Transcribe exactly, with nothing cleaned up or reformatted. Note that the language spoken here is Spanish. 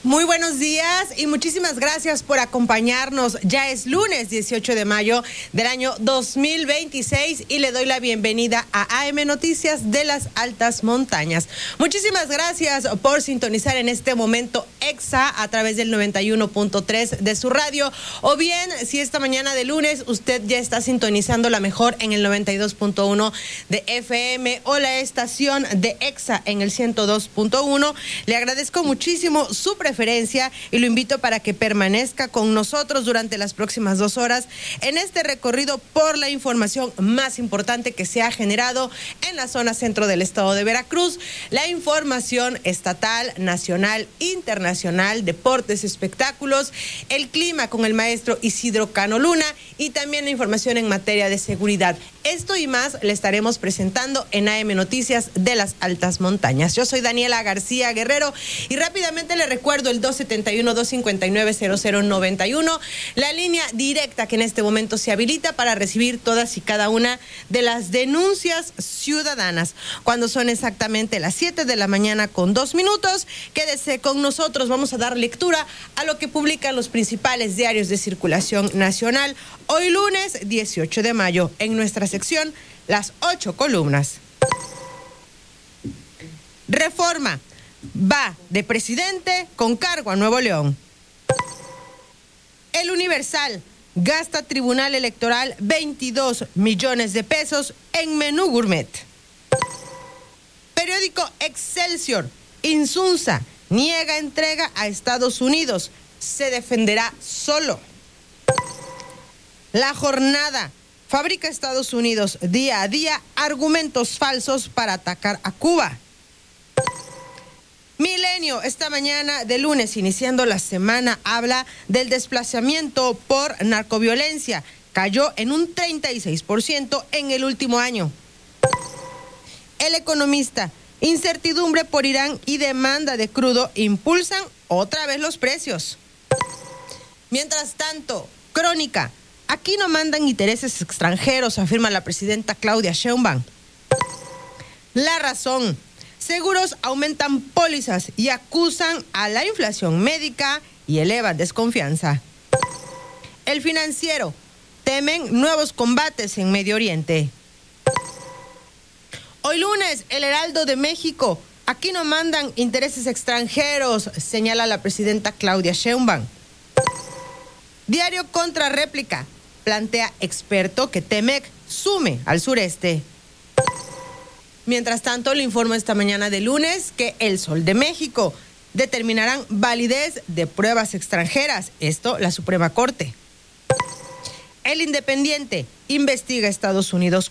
Muy buenos días y muchísimas gracias por acompañarnos. Ya es lunes dieciocho de mayo del año dos mil veintiséis y le doy la bienvenida a A M Noticias de las Altas Montañas. Muchísimas gracias por sintonizar en este momento EXA a través del noventa y uno punto tres de su radio, o bien si esta mañana de lunes usted ya está sintonizando la mejor en el noventa y dos punto uno de F M o la estación de EXA en el ciento dos punto uno. Le agradezco muchísimo su preferencia y lo invito para que permanezca con nosotros durante las próximas dos horas en este recorrido por la información más importante que se ha generado en la zona centro del estado de Veracruz, la información estatal, nacional, internacional, deportes, espectáculos, el clima con el maestro Isidro Cano Luna y también la información en materia de seguridad. Esto y más le estaremos presentando en A M Noticias de las Altas Montañas. Yo soy Daniela García Guerrero y rápidamente le recuerdo el dos setenta y uno, dos cincuenta y nueve, cero cero noventa y uno, la línea directa que en este momento se habilita para recibir todas y cada una de las denuncias ciudadanas. Cuando son exactamente las siete de la mañana con dos minutos, quédese con nosotros, vamos a dar lectura a lo que publican los principales diarios de circulación nacional. Hoy lunes dieciocho de mayo, en nuestra sección, las ocho columnas. Reforma va de presidente con cargo a Nuevo León. El Universal: gasta Tribunal Electoral veintidós millones de pesos en menú gourmet. Periódico Excelsior: Insunza niega entrega a Estados Unidos, se defenderá solo. La Jornada: fabrica Estados Unidos día a día argumentos falsos para atacar a Cuba. Milenio: esta mañana de lunes, iniciando la semana, habla del desplazamiento por narcoviolencia. Cayó en un treinta y seis por ciento en el último año. El Economista: incertidumbre por Irán y demanda de crudo impulsan otra vez los precios. Mientras tanto, Crónica: aquí no mandan intereses extranjeros, afirma la presidenta Claudia Sheinbaum. La Razón: seguros aumentan pólizas y acusan a la inflación médica y elevan desconfianza. El Financiero: temen nuevos combates en Medio Oriente. Hoy lunes, El Heraldo de México: aquí no mandan intereses extranjeros, señala la presidenta Claudia Sheinbaum. Diario Contrarréplica: plantea experto que Temec sume al sureste. Mientras tanto, le informo esta mañana de lunes que El Sol de México: determinarán validez de pruebas extranjeras, esto la Suprema Corte. El Independiente: investiga Estados Unidos